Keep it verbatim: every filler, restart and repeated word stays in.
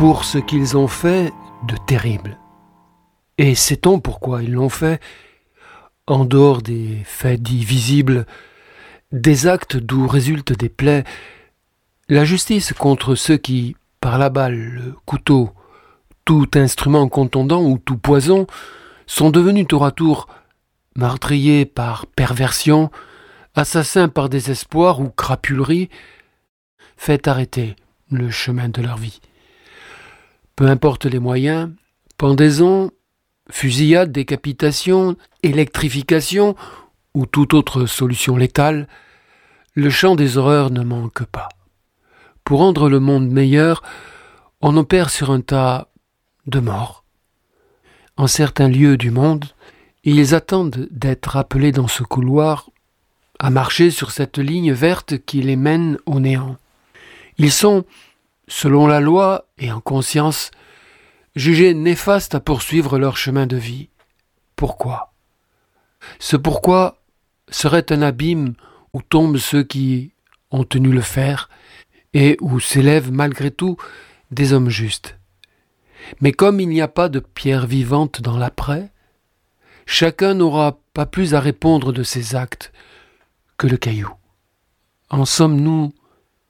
pour ce qu'ils ont fait de terrible. Et sait-on pourquoi ils l'ont fait, en dehors des faits dits visibles, des actes d'où résultent des plaies, la justice contre ceux qui, par la balle, le couteau, tout instrument contondant ou tout poison, sont devenus tour à tour meurtriers par perversion, assassins par désespoir ou crapulerie, fait arrêter le chemin de leur vie. Peu importe les moyens, pendaison, fusillade, décapitation, électrification ou toute autre solution létale, le champ des horreurs ne manque pas. Pour rendre le monde meilleur, on opère sur un tas de morts. En certains lieux du monde, ils attendent d'être appelés dans ce couloir, à marcher sur cette ligne verte qui les mène au néant. Ils sont, selon la loi et en conscience, jugés néfastes à poursuivre leur chemin de vie. Pourquoi ? Ce pourquoi serait un abîme où tombent ceux qui ont tenu le fer et où s'élèvent malgré tout des hommes justes. Mais comme il n'y a pas de pierre vivante dans l'après, chacun n'aura pas plus à répondre de ses actes que le caillou. En sommes-nous